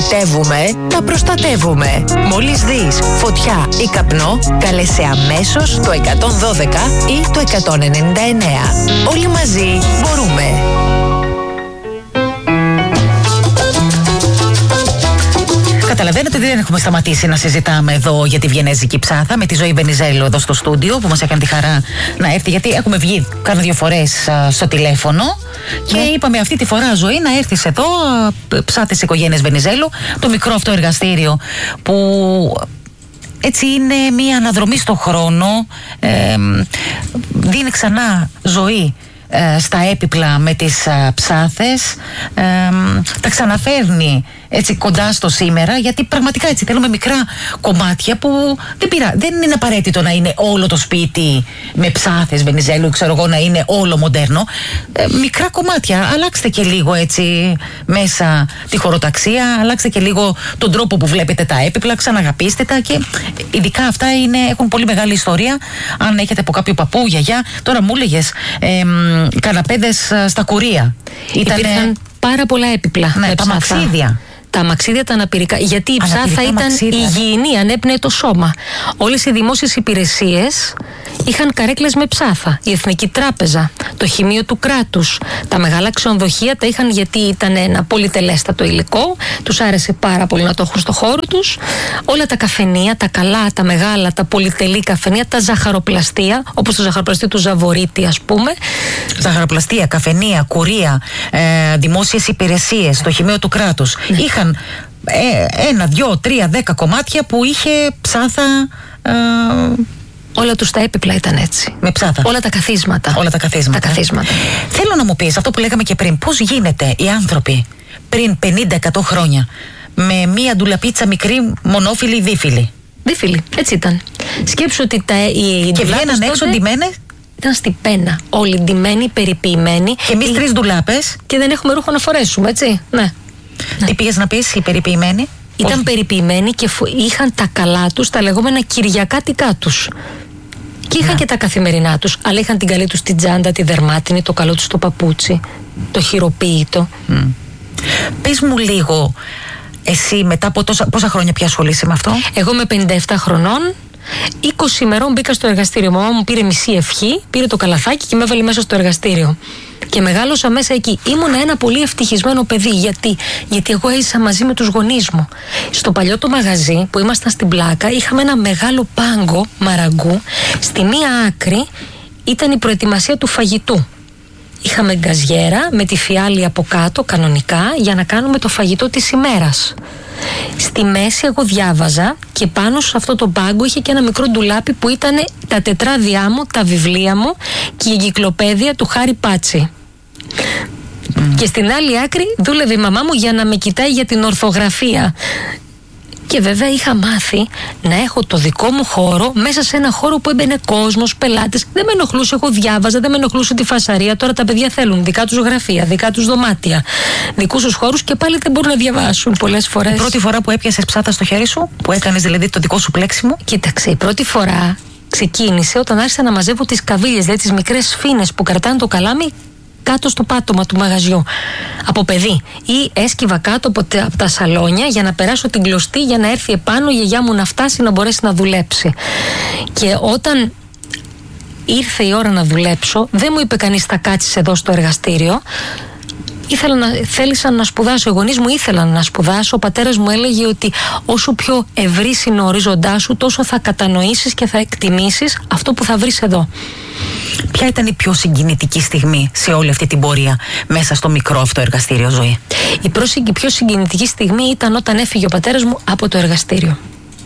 φυτεύουμε, τα προστατεύουμε. Μόλις δεις φωτιά ή καπνό, κάλεσε αμέσως το 112 ή το 199. Όλοι μαζί μπορούμε. Καταλαβαίνετε ότι δεν έχουμε σταματήσει να συζητάμε εδώ για τη βιενέζικη ψάθα με τη Ζωή Βενιζέλο εδώ στο στούντιο που μας έκανε τη χαρά να έρθει, γιατί έχουμε βγει κάνα 2 φορές στο τηλέφωνο και είπαμε αυτή τη φορά, Ζωή, να έρθεις εδώ, ψάθες οικογένειας Βενιζέλο, το μικρό αυτό εργαστήριο που έτσι είναι μια αναδρομή στο χρόνο, δίνει ξανά ζωή στα έπιπλα με τις ψάθες, τα ξαναφέρνει έτσι κοντά στο σήμερα, γιατί πραγματικά έτσι θέλουμε μικρά κομμάτια που δεν είναι απαραίτητο να είναι όλο το σπίτι με ψάθες Βενιζέλου, ξέρω εγώ, να είναι όλο μοντέρνο. Μικρά κομμάτια, αλλάξτε και λίγο έτσι μέσα τη χωροταξία, αλλάξτε και λίγο τον τρόπο που βλέπετε τα έπιπλα, ξαναγαπήστε τα, και ειδικά αυτά έχουν πολύ μεγάλη ιστορία. Αν έχετε από κάποιο παππού, γιαγιά, τώρα μου έλεγες καναπέδες στα Κουρία. Υπήρχαν πάρα πολλά έπιπλα. Ναι, τα μαξίδια. Τα μαξίδια, τα αναπηρικά. Γιατί η ψάθα ήταν υγιεινή, ανέπνεε το σώμα. Όλες οι δημόσιες υπηρεσίες είχαν καρέκλες με ψάθα. Η Εθνική Τράπεζα, το Χημείο του Κράτους, τα μεγάλα ξενοδοχεία τα είχαν γιατί ήταν ένα πολυτελέστατο υλικό. Τους άρεσε πάρα πολύ να το έχουν στο χώρο τους. Όλα τα καφενεία, τα καλά, τα μεγάλα, τα πολυτελή καφενεία, τα ζαχαροπλαστεία, όπως το ζαχαροπλαστείο του Ζαβορίτη, ας πούμε. Ζαχαροπλαστεία, καφενεία, κουρία, δημόσιες υπηρεσίες, το Χημείο του Κράτους. Ναι. Είχαν 1, 2, 3, 10 κομμάτια που είχε ψάθα. Όλα τους τα έπιπλα ήταν έτσι. Με ψάθα. Όλα τα καθίσματα. Τα καθίσματα. Θέλω να μου πεις αυτό που λέγαμε και πριν. Πώς γίνεται οι άνθρωποι πριν 50-100 χρόνια με μία ντουλαπίτσα μικρή, μονόφιλη, δίφιλη. Έτσι ήταν. Σκέψου ότι και βγαίναν έξω ντυμένες. Ήταν στη πένα. Όλοι ντυμένοι, περιποιημένοι. Και εμείς 3 ντουλάπες. Και δεν έχουμε ρούχο να φορέσουμε, έτσι. Ναι. Τι πήγες να πεις, οι περιποιημένοι? Ήταν περιποιημένοι και είχαν τα καλά τους, τα λεγόμενα κυριακάτικά τους. Και είχαν και τα καθημερινά τους, αλλά είχαν την καλή τους την τσάντα, τη δερμάτινη, το καλό τους το παπούτσι, το χειροποίητο. Πες μου λίγο, εσύ μετά από πόσα χρόνια πια ασχολείσαι με αυτό? Εγώ με 57 χρονών, 20 ημερών μπήκα στο εργαστήριο. Μαμά μου πήρε μισή ευχή, πήρε το καλαθάκι και με έβαλε μέσα στο εργαστήριο. Και μεγάλωσα μέσα εκεί. Ήμουν ένα πολύ ευτυχισμένο παιδί. Γιατί εγώ έζησα μαζί με τους γονείς μου. Στο παλιό το μαγαζί που ήμασταν στην Πλάκα, είχαμε ένα μεγάλο πάγκο μαραγκού. Στη μία άκρη ήταν η προετοιμασία του φαγητού. Είχαμε γκαζιέρα με τη φιάλη από κάτω κανονικά για να κάνουμε το φαγητό της ημέρας. Στη μέση εγώ διάβαζα και πάνω σε αυτό το πάγκο είχε και ένα μικρό ντουλάπι που ήταν τα τετράδια μου, τα βιβλία μου και η εγκυκλοπαίδεια του Χάρη Πάτσι. Και στην άλλη άκρη δούλευε η μαμά μου για να με κοιτάει για την ορθογραφία. Και βέβαια είχα μάθει να έχω το δικό μου χώρο μέσα σε ένα χώρο που έμπαινε κόσμος, πελάτες. Δεν με ενοχλούσε, εγώ διάβαζα, δεν με ενοχλούσε τη φασαρία. Τώρα τα παιδιά θέλουν δικά τους γραφεία, δικά τους δωμάτια, δικούς τους χώρους και πάλι δεν μπορούν να διαβάσουν πολλές φορές. Η πρώτη φορά που έπιασες ψάθα στο χέρι σου, που έκανες δηλαδή το δικό σου πλέξιμο? Κοίταξε, η πρώτη φορά ξεκίνησε όταν άρχισα να μαζεύω τις καβίλες, δηλαδή τις μικρές σφήνες που κρατάνε το καλάμι κάτω στο πάτωμα του μαγαζιού από παιδί, ή έσκυβα κάτω από τα σαλόνια για να περάσω την κλωστή για να έρθει επάνω η γιαγιά μου να φτάσει να μπορέσει να δουλέψει. Και όταν ήρθε η ώρα να δουλέψω, δεν μου είπε κανείς θα κάτσεις εδώ στο εργαστήριο. Θέλησαν να σπουδάσω, οι γονείς μου ήθελαν να σπουδάσω. Ο πατέρας μου έλεγε ότι όσο πιο ευρύς είναι ο ορίζοντάς σου, τόσο θα κατανοήσεις και θα εκτιμήσεις αυτό που θα βρεις εδώ. Ποια ήταν η πιο συγκινητική στιγμή σε όλη αυτή την πορεία μέσα στο μικρό αυτό εργαστήριο, Ζωή? Η πιο συγκινητική στιγμή ήταν όταν έφυγε ο πατέρας μου από το εργαστήριο,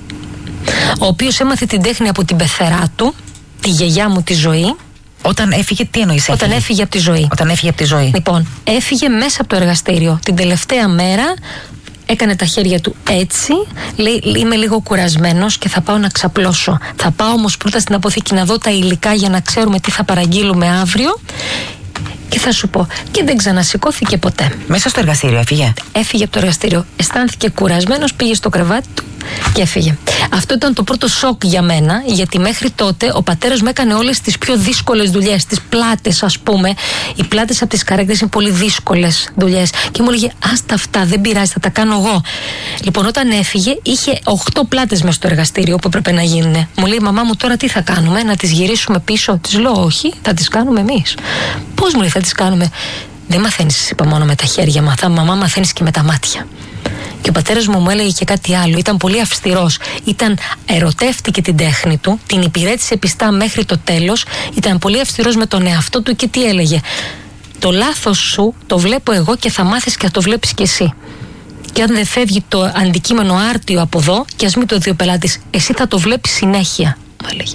ο οποίος έμαθε την τέχνη από την πεθερά του, τη γιαγιά μου τη Ζωή. Όταν έφυγε, τι εννοείς? Όταν έφυγε από τη Ζωή. Όταν έφυγε από τη Ζωή. Λοιπόν, έφυγε μέσα από το εργαστήριο. Την τελευταία μέρα έκανε τα χέρια του έτσι, λέει είμαι λίγο κουρασμένος και θα πάω να ξαπλώσω. Θα πάω όμως πρώτα στην αποθήκη να δω τα υλικά για να ξέρουμε τι θα παραγγείλουμε αύριο και θα σου πω. Και δεν ξανασηκώθηκε ποτέ. Μέσα στο εργαστήριο έφυγε? Έφυγε από το εργαστήριο. Αισθάνθηκε κουρασμένος, πήγε στο κρεβάτι του και έφυγε. Αυτό ήταν το πρώτο σοκ για μένα, γιατί μέχρι τότε ο πατέρας μου έκανε όλες τις πιο δύσκολες δουλειές, τις πλάτες, ας πούμε. Οι πλάτες από τις καρέκλες είναι πολύ δύσκολες δουλειές. Και μου έλεγε, άστα αυτά, δεν πειράζει, θα τα κάνω εγώ. Λοιπόν, όταν έφυγε, είχε 8 πλάτες μέσα στο εργαστήριο που έπρεπε να γίνουν. Μου λέει, μαμά μου, τώρα τι θα κάνουμε, να τις γυρίσουμε πίσω? Της λέω, όχι, θα τις κάνουμε εμείς. Πώς, μου λέει, θα τις κάνουμε? Δεν μαθαίνεις, είπα, μόνο με τα χέρια, μαμά, μαθαίνεις και με τα μάτια. Και ο πατέρας μου έλεγε και κάτι άλλο. Ήταν πολύ αυστηρός. Ερωτεύτηκε την τέχνη του, την υπηρέτησε πιστά μέχρι το τέλος. Ήταν πολύ αυστηρός με τον εαυτό του και τι έλεγε? Το λάθος σου το βλέπω εγώ και θα μάθεις και θα το βλέπεις κι εσύ. Και αν δεν φεύγει το αντικείμενο άρτιο από εδώ, και ας μην το δει ο πελάτης, εσύ θα το βλέπεις συνέχεια, μου έλεγε.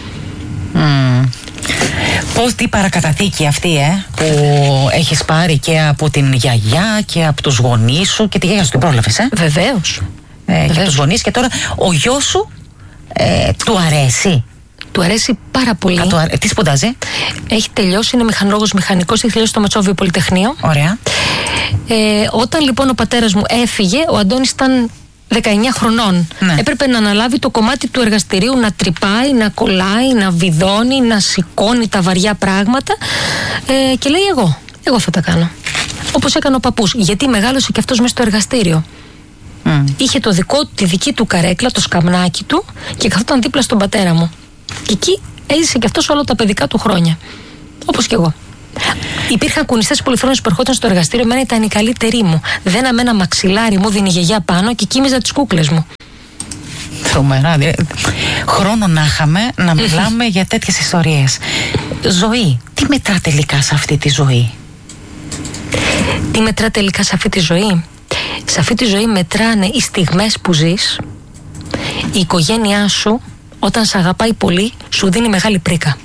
Πώς, τι παρακαταθήκη αυτή που έχεις πάρει και από την γιαγιά και από τους γονείς σου, και τη γιαγιά σου την πρόλαβες, Βεβαίως. Και από τους γονείς, και τώρα ο γιος σου του αρέσει? Του αρέσει πάρα πολύ. Τι σπουδάζει? Έχει τελειώσει, είναι μηχανολόγος μηχανικός, έχει τελειώσει το Μετσόβιο Πολυτεχνείο. Ωραία. Όταν λοιπόν ο πατέρας μου έφυγε, ο Αντώνης ήταν 19 χρονών. Ναι. Έπρεπε να αναλάβει το κομμάτι του εργαστηρίου, να τρυπάει, να κολλάει, να βιδώνει, να σηκώνει τα βαριά πράγματα. Και λέει, εγώ θα τα κάνω. Όπως έκανε ο παππούς, γιατί μεγάλωσε και αυτός μέσα στο εργαστήριο. Είχε τη δική του καρέκλα, το σκαμνάκι του, και καθόταν δίπλα στον πατέρα μου. Και εκεί έζησε και αυτός όλα τα παιδικά του χρόνια. Όπως και εγώ. Υπήρχαν κουνιστές πολυθρόνες που ερχόταν στο εργαστήριο. Εμένα ήταν η καλύτερη μου. Δέναμε ένα μαξιλάρι, μου δίνει η γιαγιά πάνω και κοίμιζα τις κούκλες μου. Τρομερά. Χρόνο να είχαμε να μιλάμε για τέτοιες ιστορίες. Ζωή. Τι μετρά τελικά σε αυτή τη ζωή? Τι μετρά τελικά σε αυτή τη ζωή? Σε αυτή τη ζωή μετράνε οι στιγμές που ζεις. Η οικογένειά σου, όταν σε αγαπάει πολύ, σου δίνει μεγάλη πρίκα.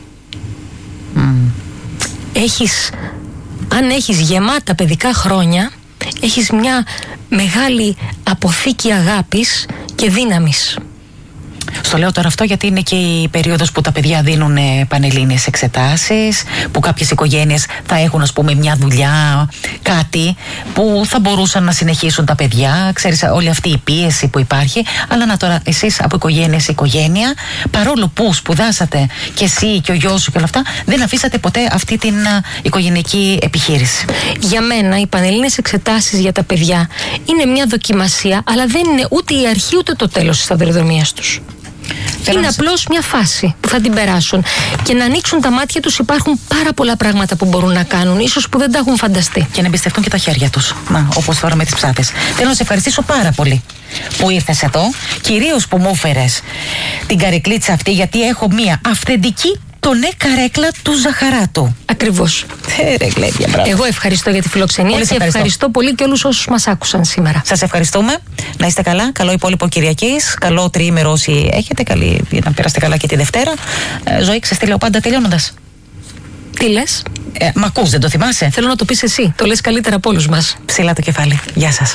Αν έχεις γεμάτα παιδικά χρόνια, έχεις μια μεγάλη αποθήκη αγάπης και δύναμης. Στο λέω τώρα αυτό γιατί είναι και η περίοδος που τα παιδιά δίνουν πανελλήνιες εξετάσεις, που κάποιες οικογένειες θα έχουν, ας πούμε, μια δουλειά, κάτι που θα μπορούσαν να συνεχίσουν τα παιδιά. Ξέρεις, όλη αυτή η πίεση που υπάρχει. Αλλά να τώρα, εσείς από οικογένεια σε οικογένεια, παρόλο που σπουδάσατε και εσύ και ο γιος σου και όλα αυτά, δεν αφήσατε ποτέ αυτή την οικογενειακή επιχείρηση. Για μένα οι πανελλήνιες εξετάσεις για τα παιδιά είναι μια δοκιμασία, αλλά δεν είναι ούτε η αρχή ούτε το τέλος της σταδιοδρομίας τους. Είναι απλώς μια φάση που θα την περάσουν και να ανοίξουν τα μάτια τους. Υπάρχουν πάρα πολλά πράγματα που μπορούν να κάνουν, ίσως που δεν τα έχουν φανταστεί. Και να εμπιστευτούν και τα χέρια τους. Όπως τώρα με τις ψάθες. Θέλω να σε ευχαριστήσω πάρα πολύ που ήρθες εδώ, κυρίως που μου έφερες την καρεκλίτσα αυτή, γιατί έχω μια αυθεντική καρέκλα του Ζαχαράτου. Ακριβώς. Γλέδια, μπράβο. Εγώ ευχαριστώ για τη φιλοξενία και ευχαριστώ πολύ και όλους όσους μας άκουσαν σήμερα. Σας ευχαριστούμε. Να είστε καλά. Καλό υπόλοιπο Κυριακής. Καλό τριήμερο όσοι έχετε. Να περάσετε καλά και τη Δευτέρα. Ζωή, ξέρεις τι λέω πάντα τελειώνοντας? Τι λες? Μ' ακούς, δεν το θυμάσαι? Θέλω να το πεις εσύ. Το λες καλύτερα από όλους μας. Ψηλά το κεφάλι. Γεια σας.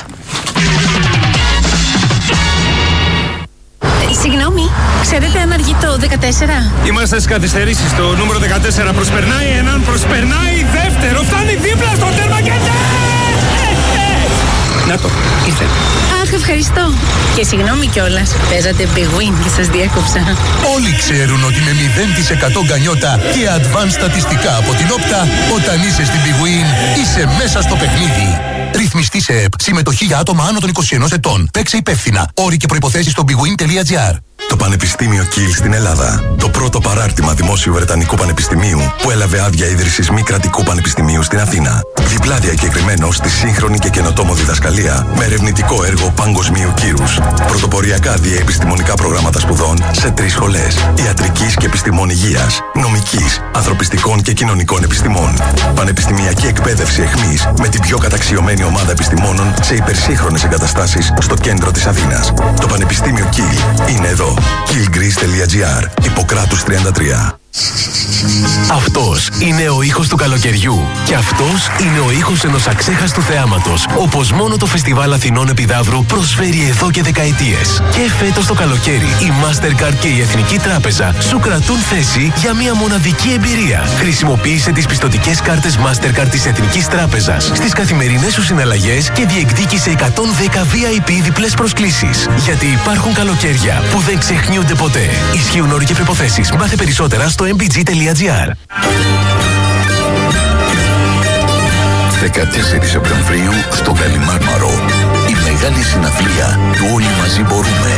Συγγνώμη, ξέρετε αν αργεί το 14? Είμαστε στις καθυστερήσεις. Το νούμερο 14 προσπερνάει έναν, προσπερνάει δεύτερο, φτάνει δίπλα στο τέρμα και να το, ήρθε. Αχ, ευχαριστώ. Και συγγνώμη κιόλας, παίζατε Big Win και σας διέκοψα. Όλοι ξέρουν ότι με 0% γκανιότα και advanced στατιστικά από την Όπτα, όταν είσαι στην Big Win, είσαι μέσα στο παιχνίδι. Ρυθμιστή σε ΕΠ. Συμμετοχή για άτομα άνω των 21 ετών. Παίξε υπεύθυνα. Όροι και προϋποθέσεις στο bigwin.gr. Το Πανεπιστήμιο Κιλ στην Ελλάδα. Το πρώτο παράρτημα Δημόσιου Βρετανικού Πανεπιστημίου που έλαβε άδεια ίδρυσης μη κρατικού πανεπιστημίου στην Αθήνα. Διπλά διακεκριμένο στη σύγχρονη και καινοτόμο διδασκαλία με ερευνητικό έργο παγκοσμίου κύρους. Πρωτοποριακά διαεπιστημονικά προγράμματα σπουδών σε 3 σχολές. Ιατρικής και επιστημών υγείας, νομικής, ανθρωπιστικών και κοινωνικών επιστημών. Πανεπιστημιακή εκπαίδευση εχμής με την πιο καταξιωμένη ομάδα επιστημόνων σε υπερσύγχρονες εγκαταστάσεις στο κέντρο της Αθήνας. Το Πανεπιστήμιο Κιλ είναι εδώ. killgreece.gr. Ιπποκράτους 33. Αυτός είναι ο ήχος του καλοκαιριού. Και αυτός είναι ο ήχος ενός αξέχαστου θεάματος, όπως μόνο το Φεστιβάλ Αθηνών Επιδαύρου προσφέρει εδώ και δεκαετίες. Και φέτος το καλοκαίρι η Mastercard και η Εθνική Τράπεζα σου κρατούν θέση για μια μοναδική εμπειρία. Χρησιμοποίησε τις πιστωτικές κάρτες Mastercard της Εθνικής Τράπεζας στις καθημερινές σου συναλλαγές και διεκδίκησε 110 VIP διπλές προσκλήσεις. Γιατί υπάρχουν καλοκαίρια που δεν ξεχνιούνται ποτέ. Ισχύουν όροι και προϋποθέσεις. Μάθε περισσότερα στο mbg.gr. 14 Σεπτεμβρίου στο Καλιμάρμαρο. Η μεγάλη συναυλία του Όλοι Μαζί Μπορούμε.